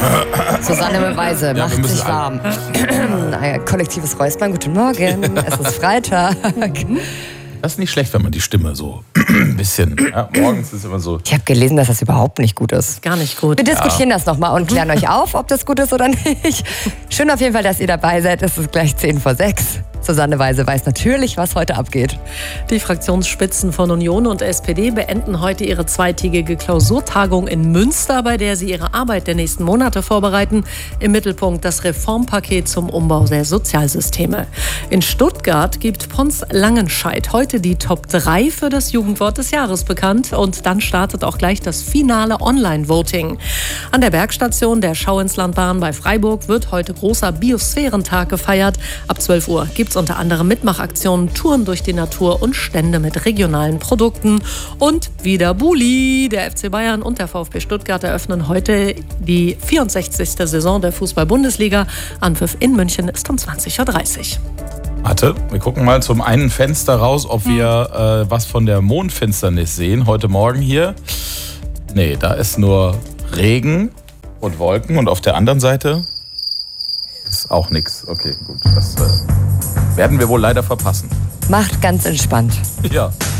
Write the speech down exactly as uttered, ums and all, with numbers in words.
Susanne Weise Ja, macht sich warm. Kollektives Räuspern, guten Morgen. Es ist Freitag. Das ist nicht schlecht, wenn man die Stimme so ein bisschen, ja, morgens ist immer so. Ich habe gelesen, dass das überhaupt nicht gut ist. Gar nicht gut. Wir diskutieren ja. das nochmal und klären euch auf, ob das gut ist oder nicht. Schön auf jeden Fall, dass ihr dabei seid. Es ist gleich zehn vor sechs. Susanne Weise weiß natürlich, was heute abgeht. Die Fraktionsspitzen von Union und S P D beenden heute ihre zweitägige Klausurtagung in Münster, bei der sie ihre Arbeit der nächsten Monate vorbereiten. Im Mittelpunkt das Reformpaket zum Umbau der Sozialsysteme. In Stuttgart gibt Pons Langenscheidt heute die Top drei für das Jugendwort des Jahres bekannt. Und dann startet auch gleich das finale Online-Voting. An der Bergstation der Schauinslandbahn bei Freiburg wird heute großer Biosphärentag gefeiert. Ab zwölf Uhr gibt es unter anderem Mitmachaktionen, Touren durch die Natur und Stände mit regionalen Produkten. Und wieder Bulli. Der F C Bayern und der VfB Stuttgart eröffnen heute die vierundsechzigste Saison der Fußball-Bundesliga. Anpfiff in München ist um zwanzig Uhr dreißig. Warte, wir gucken mal zum einen Fenster raus, ob wir äh, was von der Mondfinsternis sehen. Heute Morgen hier. Nee, da ist nur Regen und Wolken. Und auf der anderen Seite ist auch nichts. Okay, gut. Das äh, werden wir wohl leider verpassen. Macht ganz entspannt. Ja.